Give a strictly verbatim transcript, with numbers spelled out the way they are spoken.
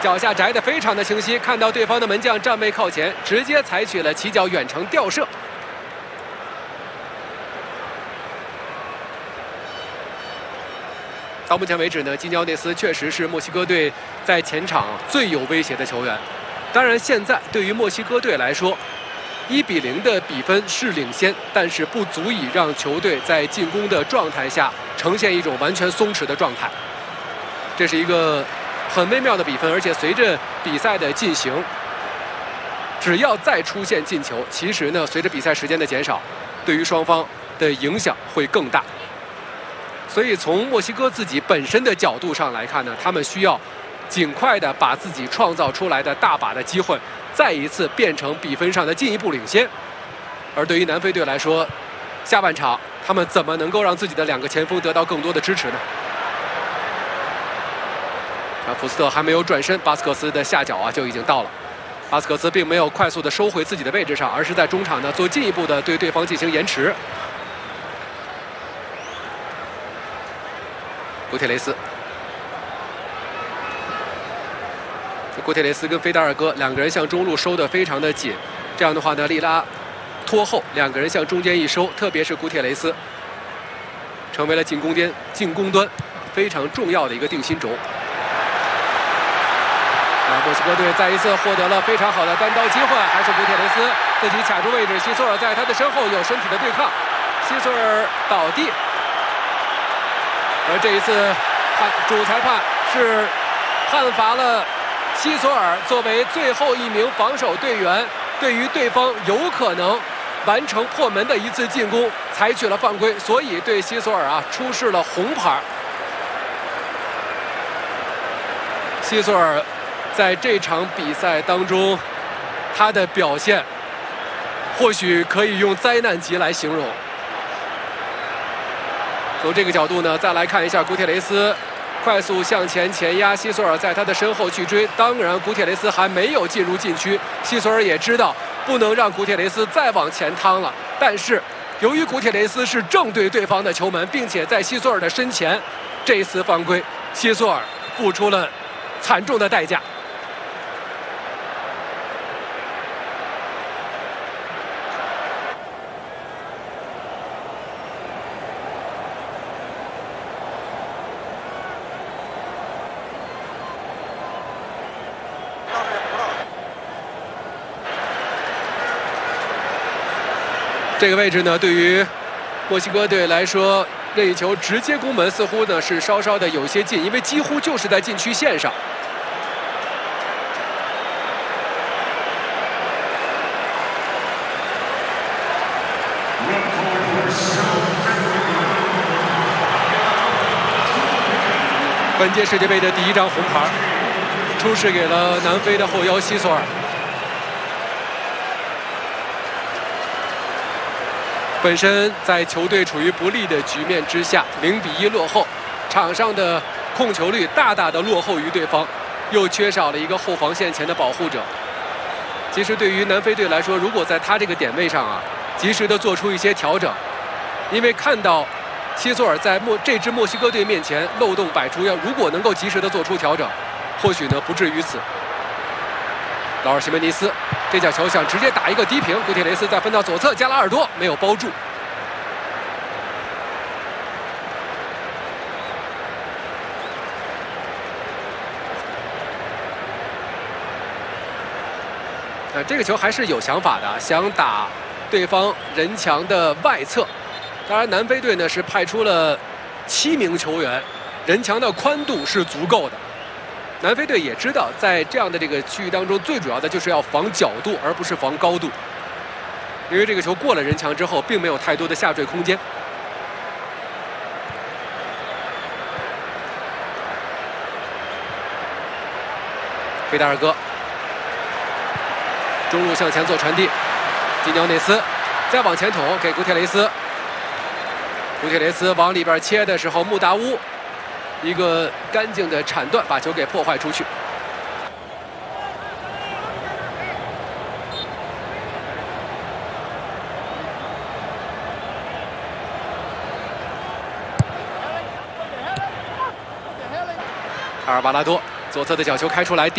脚下摘得非常的清晰，看到对方的门将站位靠前，直接采取了起脚远程吊射。到目前为止呢，金鸟内斯确实是墨西哥队在前场最有威胁的球员。当然，现在对于墨西哥队来说，一比零的比分是领先，但是不足以让球队在进攻的状态下呈现一种完全松弛的状态。这是一个很微妙的比分，而且随着比赛的进行，只要再出现进球，其实呢，随着比赛时间的减少，对于双方的影响会更大。所以从墨西哥自己本身的角度上来看呢，他们需要尽快的把自己创造出来的大把的机会，再一次变成比分上的进一步领先。而对于南非队来说，下半场他们怎么能够让自己的两个前锋得到更多的支持呢？啊，福斯特还没有转身，巴斯克斯的下脚啊就已经到了。巴斯克斯并没有快速的收回自己的位置上，而是在中场呢做进一步的对对方进行延迟。古铁雷斯，古铁雷斯跟菲达尔戈两个人向中路收得非常的紧，这样的话呢，利拉拖后，两个人向中间一收，特别是古铁雷斯，成为了进攻端进攻端非常重要的一个定心轴。啊，墨西哥队再一次获得了非常好的单刀机会，还是古铁雷斯自己卡住位置，希索尔在他的身后有身体的对抗，希索尔倒地。而这一次，判主裁判是判罚了希索尔作为最后一名防守队员，对于对方有可能完成破门的一次进攻采取了犯规，所以对希索尔啊出示了红牌。希索尔在这场比赛当中，他的表现或许可以用灾难级来形容。从这个角度呢，再来看一下古铁雷斯快速向前前压，希索尔在他的身后去追。当然，古铁雷斯还没有进入禁区，希索尔也知道不能让古铁雷斯再往前趟了。但是，由于古铁雷斯是正对对方的球门，并且在希索尔的身前，这一次犯规，希索尔付出了惨重的代价。这个位置呢，对于墨西哥队来说，任意球直接攻门似乎呢是稍稍的有些近，因为几乎就是在禁区线上。本届世界杯的第一张红牌出示给了南非的后腰希索尔。本身在球队处于不利的局面之下，零比一落后，场上的控球率大大的落后于对方，又缺少了一个后防线前的保护者。其实对于南非队来说，如果在他这个点位上啊，及时的做出一些调整，因为看到希索尔在墨这支墨西哥队面前漏洞百出，要如果能够及时的做出调整，或许呢不至于此。劳尔·西门尼斯这脚球想直接打一个低平，古铁雷斯再分到左侧，加拉尔多没有包住。呃，这个球还是有想法的，想打对方人墙的外侧。当然，南非队呢是派出了七名球员，人墙的宽度是足够的。南非队也知道，在这样的这个区域当中，最主要的就是要防角度，而不是防高度。因为这个球过了人墙之后，并没有太多的下坠空间。菲达尔戈中路向前做传递，金鸟内斯再往前捅给古铁雷斯，古铁雷斯往里边切的时候，穆达乌一个干净的铲断，把球给破坏出去。阿尔巴拉多左侧的角球开出来。